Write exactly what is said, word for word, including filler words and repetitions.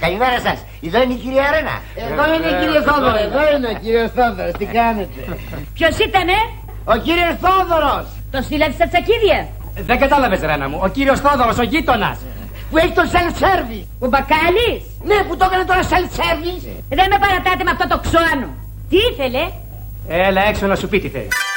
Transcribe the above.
Καλημέρα σας. Εδώ είναι η κυρία Ρένα. Εδώ είναι η κυρία Θόδωρο. Εδώ είναι ο κύριος Θόδωρος. Τι κάνετε? Ποιος ήτανε? Ο κύριος Θόδωρος. Το στείλατε στα τσακίδια? Δεν κατάλαβες, Ρένα μου. Ο κύριος Θόδωρος, ο γείτονας. Που έχει το self-service. Ο Μπακάλης. Ναι, που το έκανε τώρα self-service. Δεν με παρατάτε με αυτό το ξώανο. Τι ήθελε? Έλα έξω να σου πει τι θέλει.